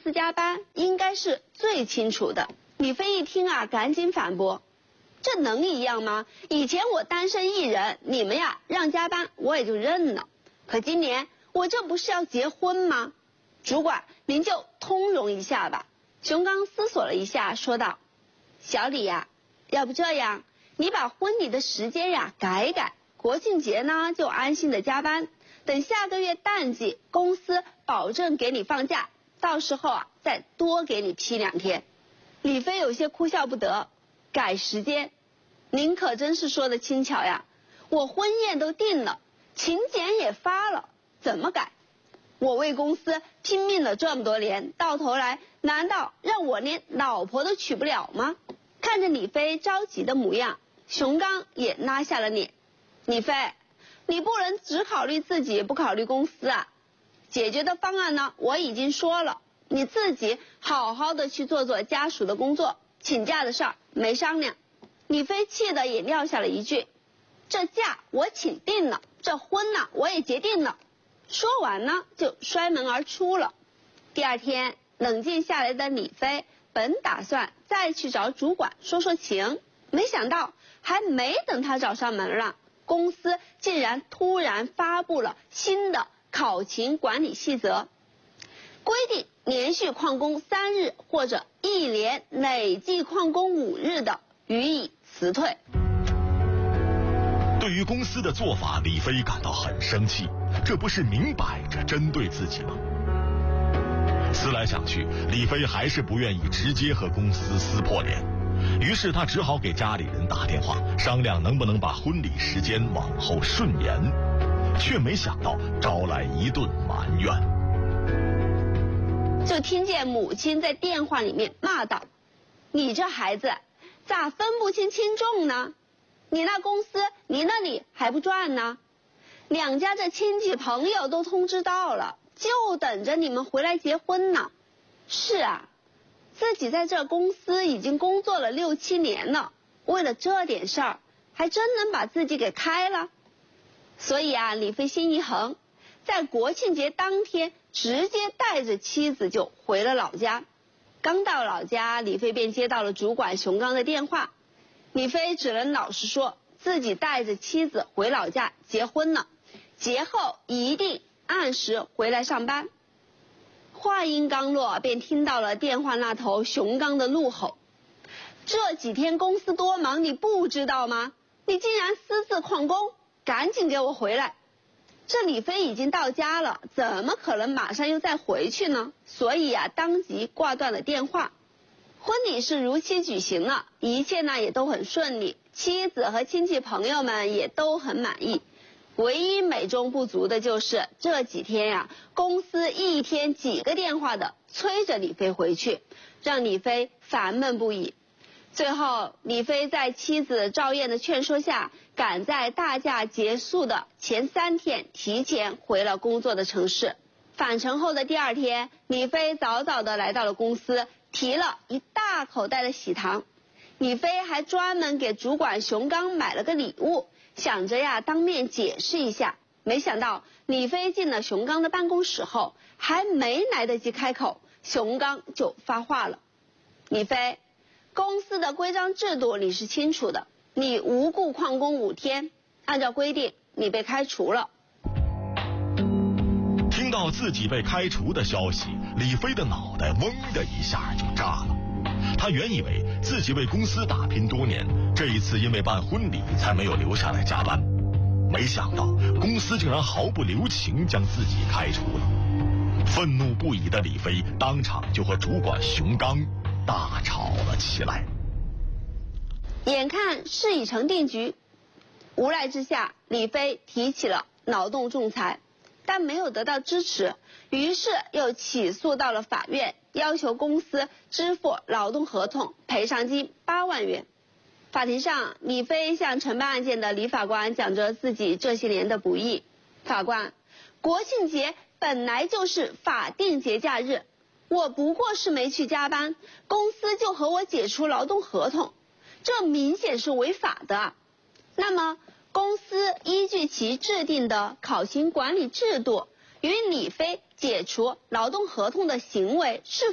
司加班应该是最清楚的。李飞一听啊，赶紧反驳：这能一样吗？以前我单身一人，你们呀让加班我也就认了。可今年我这不是要结婚吗？主管您就通融一下吧。熊刚思索了一下，说道：小李呀，要不这样，你把婚礼的时间呀改改，国庆节呢就安心的加班，等下个月淡季，公司保证给你放假，到时候啊再多给你批2天。李飞有些哭笑不得，改时间？您可真是说的轻巧呀！我婚宴都定了，请柬也发了，怎么改？我为公司拼命了这么多年，到头来难道让我连老婆都娶不了吗？看着李飞着急的模样，熊刚也拉下了脸。李飞，你不能只考虑自己，不考虑公司啊！解决的方案呢，我已经说了，你自己好好的去做家属的工作，请假的事儿没商量。李飞气得也撂下了一句：这假我请定了，这婚呢我也结定了。说完呢就摔门而出了。第二天冷静下来的李飞本打算再去找主管说说情，没想到还没等他找上门了，公司竟然突然发布了新的考勤管理细则，规定连续旷工3日或者1年累计旷工5日的予以辞退。 对于公司的做法，李飞感到很生气，这不是明摆着针对自己吗？思来想去，李飞还是不愿意直接和公司撕破脸，于是他只好给家里人打电话商量能不能把婚礼时间往后顺延，却没想到招来一顿埋怨。 就听见母亲在电话里面骂道：你这孩子咋分不清轻重呢？你那公司你那里还不赚呢？两家这亲戚朋友都通知到了，就等着你们回来结婚呢。是啊，自己在这公司已经工作了6、7年了，为了这点事儿还真能把自己给开了。所以啊，李飞心一横，在国庆节当天直接带着妻子就回了老家。刚到老家，李飞便接到了主管熊刚的电话。李飞只能老实说自己带着妻子回老家结婚了，节后一定按时回来上班。话音刚落，便听到了电话那头熊刚的怒吼：这几天公司多忙，你不知道吗？你竟然私自旷工，赶紧给我回来！这李飞已经到家了，怎么可能马上又再回去呢？所以啊，当即挂断了电话。婚礼是如期举行了，一切呢也都很顺利，妻子和亲戚朋友们也都很满意。唯一美中不足的就是这几天呀，公司一天几个电话的催着李飞回去，让李飞烦闷不已。最后，李飞在妻子赵燕的劝说下，赶在大假结束的前3天提前回了工作的城市。返程后的第2天，李飞早早的来到了公司，提了一大口袋的喜糖。李飞还专门给主管熊刚买了个礼物，想着呀当面解释一下。没想到李飞进了熊刚的办公室后，还没来得及开口，熊刚就发话了：李飞，公司的规章制度你是清楚的，你无故旷工5天，按照规定你被开除了。 听到自己被开除的消息，李飞的脑袋嗡的一下就炸了。他原以为自己为公司打拼多年，这一次因为办婚礼才没有留下来加班，没想到公司竟然毫不留情将自己开除了。愤怒不已的李飞当场就和主管熊刚大吵了起来。 眼看事已成定局，无奈之下，李飞提起了劳动仲裁，但没有得到支持，于是又起诉到了法院，要求公司支付劳动合同赔偿金8万元。法庭上，李飞向承办案件的李法官讲着自己这些年的不易。法官，国庆节本来就是法定节假日，我不过是没去加班，公司就和我解除劳动合同，这明显是违法的。那么公司依据其制定的考勤管理制度，与李飞解除劳动合同的行为是